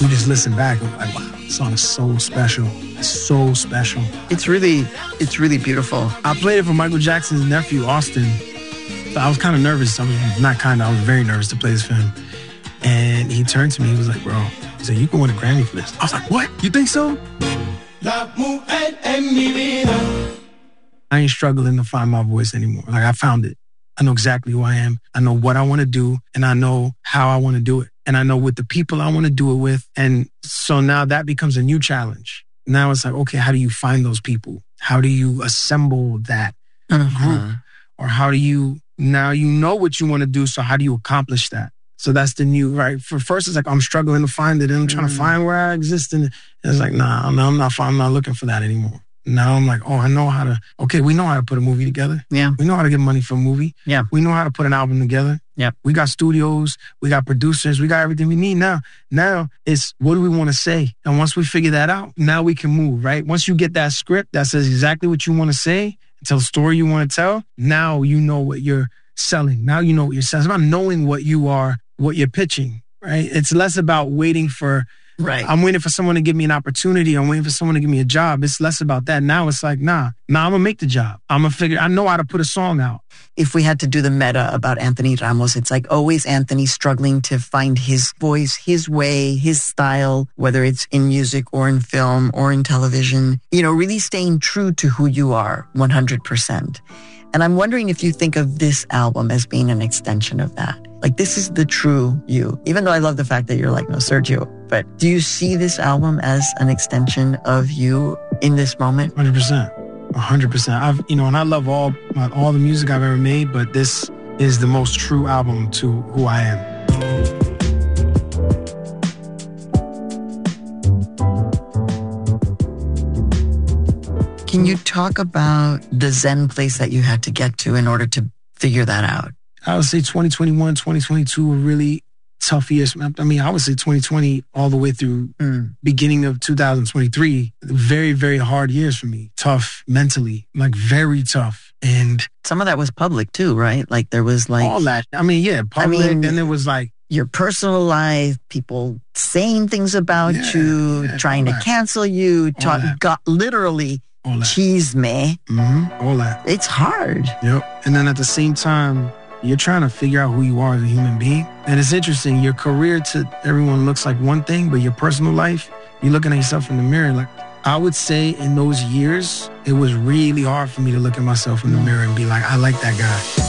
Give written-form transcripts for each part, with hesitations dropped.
we just listen back and we're like, wow, this song is so special. It's so special. It's really beautiful. I played it for Michael Jackson's nephew, Austin. So I was kind of nervous. I was very nervous to play this for him. And he turned to me, he was like, bro, he said, you can win a Grammy for this. I was like, what? You think so? I ain't struggling to find my voice anymore. Like, I found it. I know exactly who I am. I know what I want to do, and I know how I want to do it. And I know with the people I want to do it with. And so now that becomes a new challenge. Now it's like, okay, how do you find those people? How do you assemble that group? Or how do you, now you know what you want to do, so how do you accomplish that? So that's the new, right? For first, it's like, I'm struggling to find it, and I'm trying to find where I exist. And it's like, I'm not looking for that anymore. Now I'm like, oh, I know how to, okay, we know how to put a movie together. Yeah. We know how to get money for a movie. Yeah. We know how to put an album together. Yeah. We got studios, we got producers, we got everything we need now. Now it's, what do we want to say? And once we figure that out, now we can move, right? Once you get that script that says exactly what you want to say, tell the story you want to tell, now you know what you're selling. Now you know what you're selling. It's about knowing what you are, what you're pitching, right? It's less about waiting for, right. I'm waiting for someone to give me an opportunity. I'm waiting for someone to give me a job. It's less about that. Now it's like, nah, I'm going to make the job. I'm going to figure, I know how to put a song out. If we had to do the meta about Anthony Ramos, it's like always Anthony struggling to find his voice, his way, his style, whether it's in music or in film or in television, really staying true to who you are 100%. And I'm wondering if you think of this album as being an extension of that. Like, this is the true you. Even though I love the fact that you're like, no, Sergio. But do you see this album as an extension of you in this moment? 100%. 100%. And I love all the music I've ever made, but this is the most true album to who I am. Can you talk about the Zen place that you had to get to in order to figure that out? I would say 2021, 2022 were really tough years. I mean, I would say 2020 all the way through beginning of 2023, very, very hard years for me. Tough mentally, like very tough. And some of that was public too, right? Like there was like... all that. I mean, yeah, public. And it was like... your personal life, people saying things about you, trying to cancel you, got literally... cheese me. All that. It's hard. Yep. And then at the same time, you're trying to figure out who you are as a human being. And it's interesting. Your career to everyone looks like one thing, but your personal life, you're looking at yourself in the mirror. Like, I would say in those years, it was really hard for me to look at myself in the mirror and be like, I like that guy.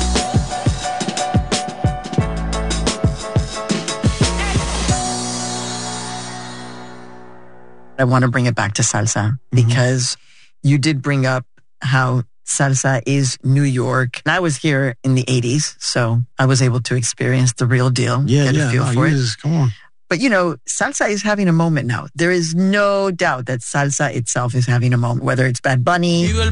I want to bring it back to salsa because you did bring up how salsa is New York. And I was here in the 80s, so I was able to experience the real deal. Get a feel for it. Come on. But salsa is having a moment now. There is no doubt that salsa itself is having a moment, whether it's Bad Bunny.